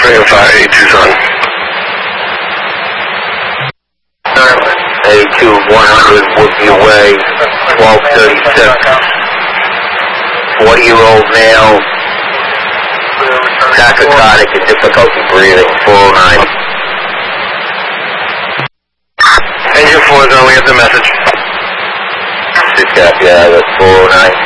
305 Tucson. A2100 Woodview Way, 1236. 40-year-old male, tachycardic and difficulty breathing, 409. Engine 4 zone, we have the message. Yeah, that's 409.